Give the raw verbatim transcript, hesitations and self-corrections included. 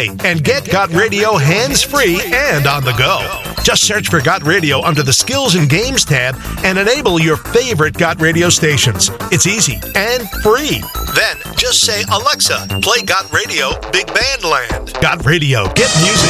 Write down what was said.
today and get Got Radio hands-free and on the go. Just search for Got Radio under the Skills and Games tab and enable your favorite Got Radio stations. It's easy and free. Then just say, Alexa, play Got Radio Big Band Land. Got Radio. Get music.